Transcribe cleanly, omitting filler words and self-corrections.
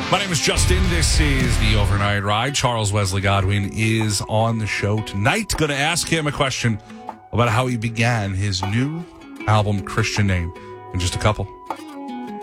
My name is Justin. This is the Overnight Ride. Charles Wesley Godwin is on the show tonight. Going to ask him a question about how he began his new album, Christian Name, in just a couple.